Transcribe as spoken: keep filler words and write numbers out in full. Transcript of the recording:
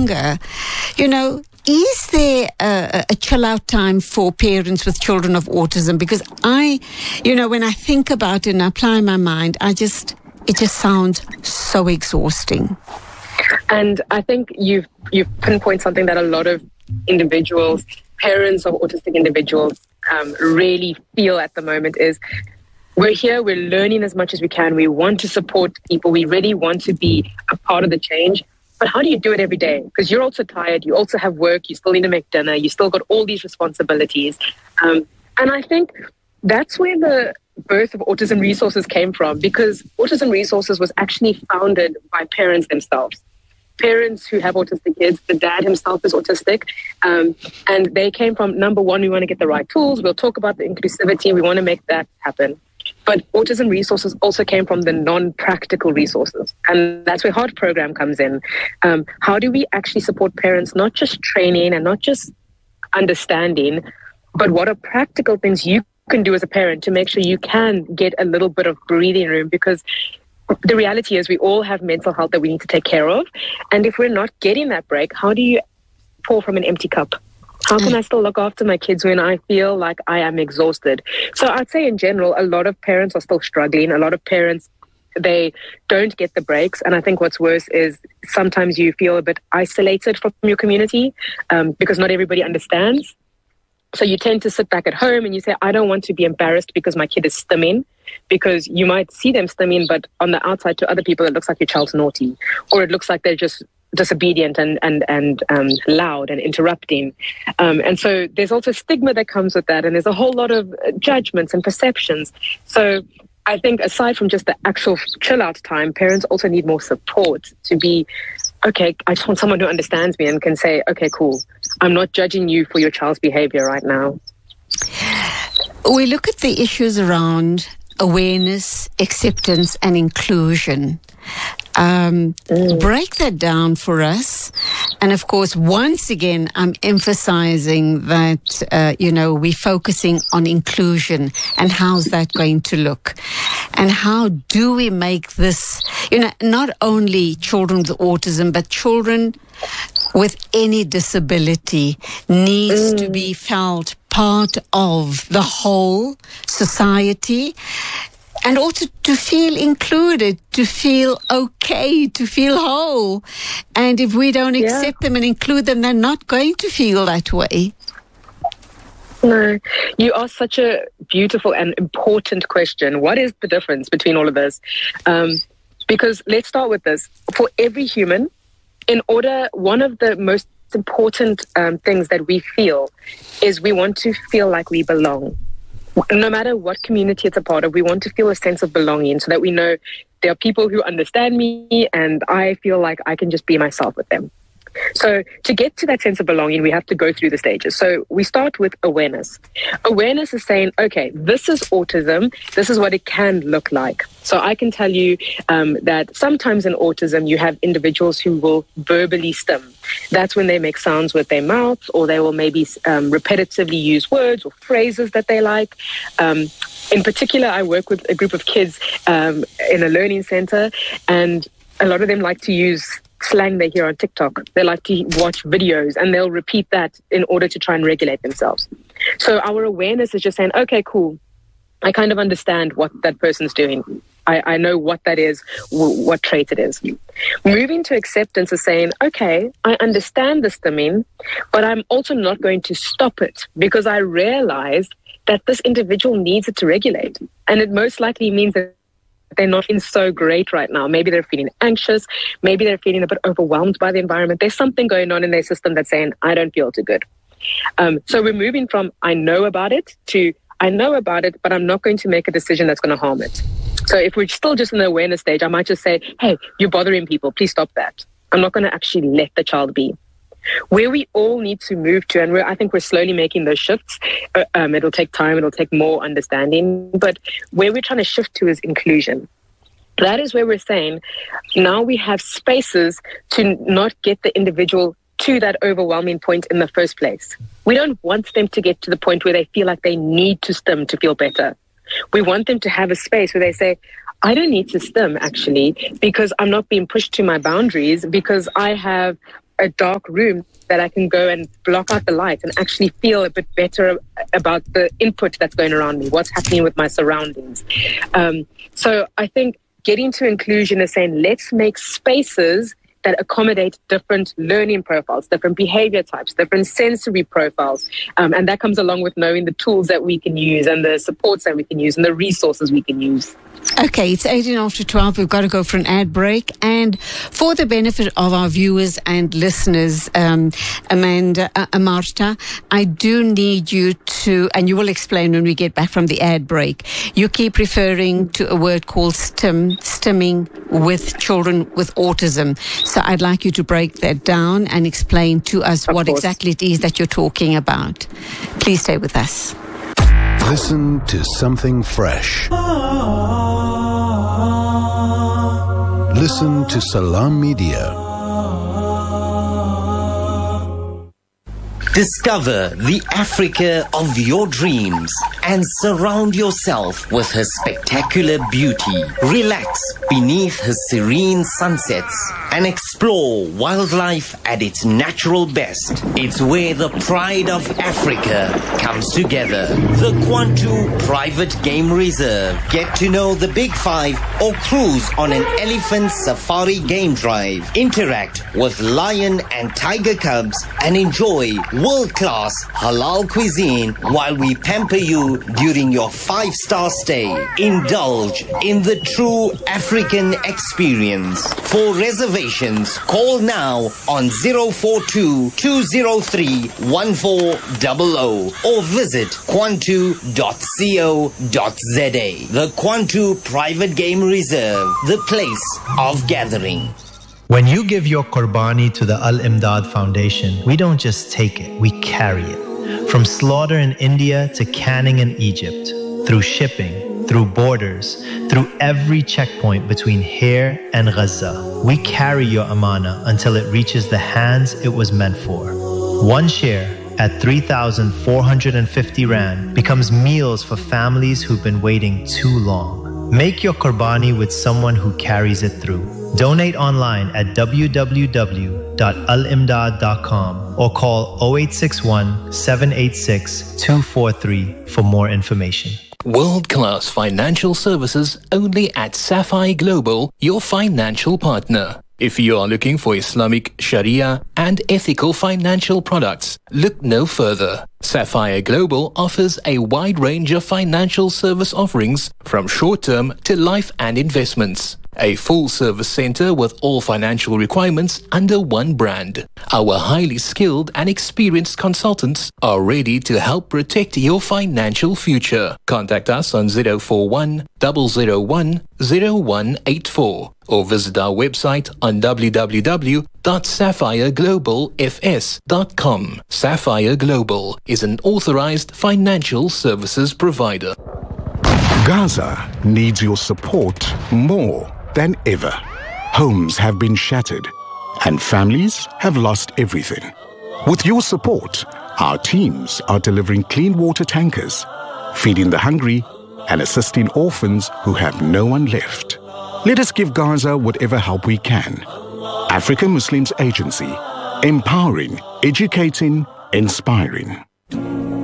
longer, you know, is there a, a chill out time for parents with children of autism? Because I, you know, when I think about it and apply my mind, I just, it just sounds so exhausting. And I think you've, you've pinpointed something that a lot of individuals, parents of autistic individuals, um, really feel at the moment is, we're here, we're learning as much as we can. We want to support people. We really want to be a part of the change. But how do you do it every day? Because you're also tired. You also have work. You still need to make dinner. You still got all these responsibilities. Um, and I think that's where the birth of Autism Resources came from, because Autism Resources was actually founded by parents themselves. Parents who have autistic kids, the dad himself is autistic, um, and they came from, number one, we want to get the right tools. We'll talk about the inclusivity. We want to make that happen. But Autism Resources also came from the non-practical resources. And that's where Heart Program comes in. Um, how do we actually support parents, not just training and not just understanding, but what are practical things you can do as a parent to make sure you can get a little bit of breathing room? Because the reality is we all have mental health that we need to take care of. And if we're not getting that break, how do you pour from an empty cup? How can I still look after my kids when I feel like I am exhausted? So I'd say in general, a lot of parents are still struggling. A lot of parents, they don't get the breaks. And I think what's worse is sometimes you feel a bit isolated from your community um, because not everybody understands. So you tend to sit back at home and you say, I don't want to be embarrassed because my kid is stimming, because you might see them stimming, but on the outside to other people, it looks like your child's naughty, or it looks like they're just disobedient and and and um, loud and interrupting. Um, and so there's also stigma that comes with that, and there's a whole lot of judgments and perceptions. So I think aside from just the actual chill out time, parents also need more support to be, okay, I just want someone who understands me and can say, okay, cool, I'm not judging you for your child's behavior right now. We look at the issues around awareness, acceptance, and inclusion. Um, mm. Break that down for us. And of course, once again, I'm emphasizing that, uh, you know, we're focusing on inclusion and how's that going to look? And how do we make this, you know, not only children with autism, but children with any disability needs mm. to be felt part of the whole society, and also to feel included, to feel okay, to feel whole. And if we don't yeah. accept them and include them, they're not going to feel that way. No, you asked such a beautiful and important question. What is the difference between all of this? Um, because let's start with this. For every human, in order, one of the most important um, things that we feel is we want to feel like we belong. No matter what community it's a part of, we want to feel a sense of belonging so that we know there are people who understand me and I feel like I can just be myself with them. So to get to that sense of belonging, we have to go through the stages. So we start with awareness. Awareness is saying, okay, this is autism. This is what it can look like. So I can tell you um, that sometimes in autism, you have individuals who will verbally stim. That's when they make sounds with their mouths, or they will maybe um, repetitively use words or phrases that they like. Um, in particular, I work with a group of kids um, in a learning center, and a lot of them like to use slang they hear on TikTok. They like to watch videos and they'll repeat that in order to try and regulate themselves. So our awareness is just saying, okay, cool. I kind of understand what that person's doing. I, I know what that is, w- what trait it is. Moving to acceptance is saying, okay, I understand the stimming, but I'm also not going to stop it because I realize that this individual needs it to regulate. And it most likely means that they're not feeling so great right now. Maybe they're feeling anxious. Maybe they're feeling a bit overwhelmed by the environment. There's something going on in their system that's saying, I don't feel too good. Um, so we're moving from I know about it to I know about it, but I'm not going to make a decision that's going to harm it. So if we're still just in the awareness stage, I might just say, hey, you're bothering people. Please stop that. I'm not going to actually let the child be. Where we all need to move to, and we're, I think we're slowly making those shifts. Uh, um, it'll take time. It'll take more understanding. But where we're trying to shift to is inclusion. That is where we're saying now we have spaces to not get the individual to that overwhelming point in the first place. We don't want them to get to the point where they feel like they need to stim to feel better. We want them to have a space where they say, I don't need to stim actually because I'm not being pushed to my boundaries because I have a dark room that I can go and block out the light and actually feel a bit better about the input that's going around me, what's happening with my surroundings. Um, so I think getting to inclusion is saying, let's make spaces that accommodate different learning profiles, different behavior types, different sensory profiles. Um, and that comes along with knowing the tools that we can use and the supports that we can use and the resources we can use. Okay, it's eighteen after twelve. We've got to go for an ad break. And for the benefit of our viewers and listeners, um, Amanda, uh, Amarta, I do need you to, and you will explain when we get back from the ad break, you keep referring to a word called STEM, stimming with children with autism. So I'd like you to break that down and explain to us of what course. exactly it is that you're talking about. Please stay with us. Listen to something fresh. Listen to Salam Media. Discover the Africa of your dreams and surround yourself with her spectacular beauty. Relax beneath her serene sunsets and explore wildlife at its natural best. It's where the pride of Africa comes together. The Kwantu Private Game Reserve. Get to know the Big Five or cruise on an elephant safari game drive. Interact with lion and tiger cubs and enjoy world-class halal cuisine while we pamper you during your five-star stay. Indulge in the true African experience. For reservations, call now on zero four two, two zero three, one four zero zero or visit kwantu dot co dot za. The Kwantu Private Game Reserve, the place of gathering. When you give your Qurbani to the Al-Imdad Foundation, we don't just take it, we carry it. From slaughter in India to canning in Egypt, through shipping, through borders, through every checkpoint between here and Gaza, we carry your amana until it reaches the hands it was meant for. One share at three thousand four hundred fifty rand becomes meals for families who've been waiting too long. Make your Qurbani with someone who carries it through. Donate online at w w w dot al imdad dot com or call zero eight six one, seven eight six, two four three for more information. World-class financial services only at Sapphire Global, your financial partner. If you are looking for Islamic Sharia and ethical financial products, look no further. Sapphire Global offers a wide range of financial service offerings from short-term to life and investments. A full-service center with all financial requirements under one brand. Our highly skilled and experienced consultants are ready to help protect your financial future. Contact us on zero four one, zero zero one, zero one eight four or visit our website on w w w dot sapphire global f s dot com. Sapphire Global is an authorized financial services provider. Gaza needs your support more than ever. Homes have been shattered and families have lost everything. With your support, our teams are delivering clean water tankers, feeding the hungry and assisting orphans who have no one left. Let us give Gaza whatever help we can. African Muslims Agency, empowering, educating, inspiring.